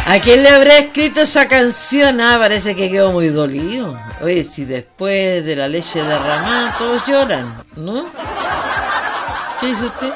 ¿A quién le habrá escrito esa canción? Ah, parece que quedó muy dolido. Oye, si después de la leche derramada todos lloran, ¿no? ¿Qué dice usted?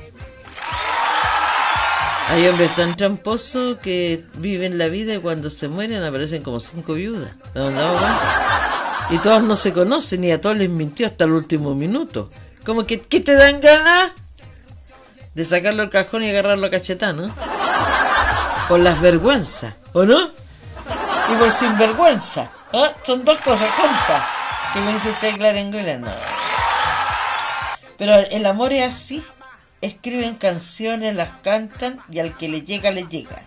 Hay hombres tan tramposos que viven la vida y cuando se mueren aparecen como 5 viudas. Y todos no se conocen y a todos les mintió hasta el último minuto. Como que, ¿qué te dan ganas? De sacarlo al cajón y agarrarlo a cachetá, ¿no? Por las vergüenzas, ¿o no? Y por sinvergüenza, ¿eh? Son dos cosas juntas. ¿Qué me dice usted, Clarenguela? No. Pero el amor es así. Escriben canciones, las cantan y al que le llega, le llega.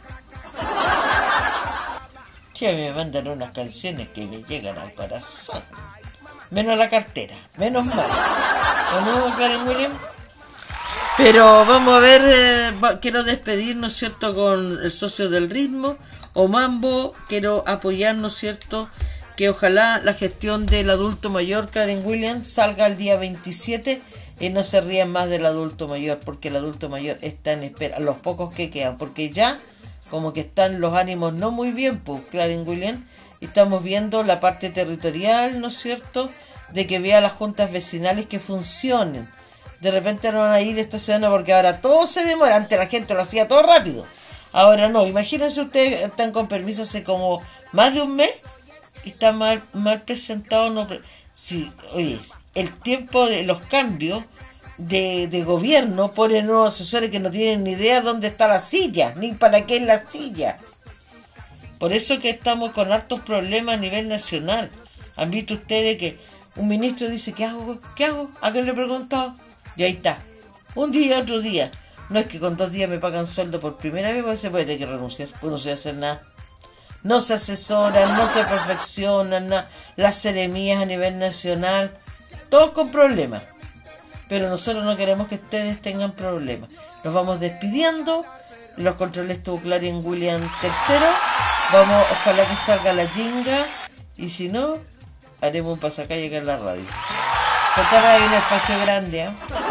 Sí, a mí me mandan unas canciones que me llegan al corazón. Menos a la cartera, menos mal. ¿O no, Karen William? Pero vamos a ver, quiero despedir, ¿no es cierto?, con el socio del ritmo, o Mambo, quiero apoyar, ¿no es cierto?, que ojalá la gestión del adulto mayor, Karen Williams, salga el día 27 y no se rían más del adulto mayor, porque el adulto mayor está en espera, los pocos que quedan, porque ya como que están los ánimos no muy bien, pues, Karen Williams, y estamos viendo la parte territorial, ¿no es cierto?, de que vea las juntas vecinales que funcionen. De repente no van a ir esta semana porque ahora todo se demora. Antes la gente lo hacía todo rápido. Ahora no. Imagínense ustedes, están con permiso hace como más de un mes y está mal presentado. No, sí, oye, el tiempo de los cambios de gobierno ponen unos asesores que no tienen ni idea dónde está la silla, ni para qué es la silla. Por eso que estamos con hartos problemas a nivel nacional. ¿Han visto ustedes que un ministro dice, ¿qué hago? ¿Qué hago? ¿A quién le he preguntado? Y ahí está. Un día, otro día. No es que con 2 días me pagan sueldo por primera vez, porque se puede tener que renunciar. Uno no se hacer nada. No se asesoran, no se perfeccionan, las seremías a nivel nacional. Todos con problemas. Pero nosotros no queremos que ustedes tengan problemas. Nos vamos despidiendo. Los controles tuvo Claren William III. Vamos, ojalá que salga la jinga. Y si no, haremos un pasacalle acá en la radio. Total, hay un espacio grande, ¿eh?